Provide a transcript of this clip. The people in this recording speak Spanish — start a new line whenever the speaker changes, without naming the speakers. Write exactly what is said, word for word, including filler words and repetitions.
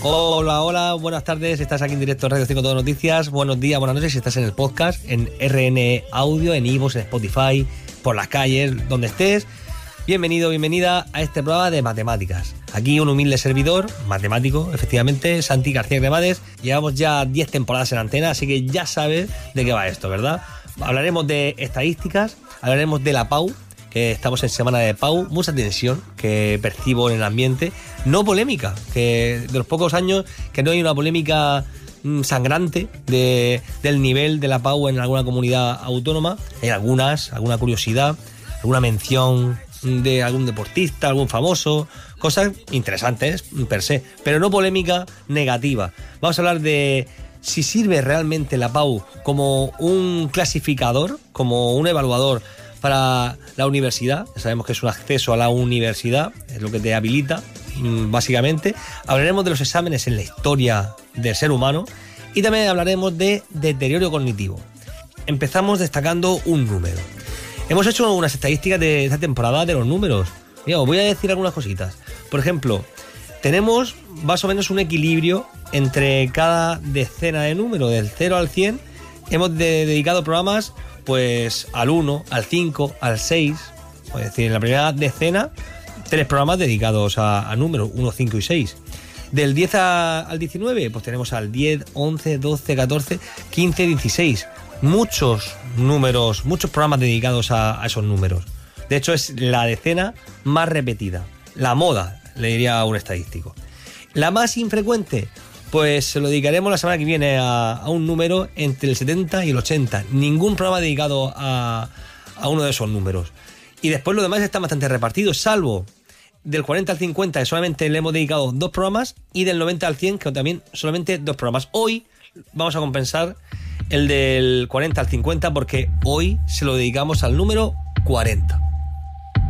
Hola, hola, buenas tardes, estás aquí en directo en Radio cinco Todo Noticias. Buenos días, buenas noches si estás en el podcast, en R N Audio, en iVoox, en Spotify, por las calles, donde estés. Bienvenido, bienvenida a este programa de matemáticas. Aquí un humilde servidor, matemático, efectivamente, Santi García Cremades. Llevamos ya diez temporadas en antena, así que ya sabes de qué va esto, ¿verdad? Hablaremos de estadísticas, hablaremos de la P A U, que estamos en semana de P A U, mucha tensión que percibo en el ambiente, no polémica, que de los pocos años que no hay una polémica mmm, sangrante de, del nivel de la P A U en alguna comunidad autónoma. Hay algunas, alguna curiosidad, alguna mención de algún deportista, algún famoso, cosas interesantes per se, pero no polémica negativa. Vamos a hablar de si sirve realmente la P A U como un clasificador, como un evaluador para la universidad. Ya sabemos que es un acceso a la universidad, es lo que te habilita, básicamente. Hablaremos de los exámenes en la historia del ser humano y también hablaremos de deterioro cognitivo. Empezamos destacando un número. Hemos hecho unas estadísticas de esta temporada de los números. Mira, os voy a decir algunas cositas. Por ejemplo, tenemos más o menos un equilibrio entre cada decena de número, del cero al cien. Hemos de, dedicado programas pues al uno, al cinco, al seis. Es decir, en la primera decena, tres programas dedicados a, a números, uno, cinco y seis. Del diez a, al diecinueve, pues tenemos al diez, once, doce, catorce, quince, dieciséis. Muchos números, muchos programas dedicados a, a esos números. De hecho, es la decena más repetida. La moda, le diría a un estadístico. La más infrecuente, pues se lo dedicaremos la semana que viene a, a un número entre el setenta y el ochenta. Ningún programa dedicado a, a uno de esos números. Y después lo demás está bastante repartido, salvo del cuarenta al cincuenta, que solamente le hemos dedicado dos programas, y del noventa al cien, que también solamente dos programas. Hoy vamos a compensar el del cuarenta al cincuenta porque hoy se lo dedicamos al número cuarenta.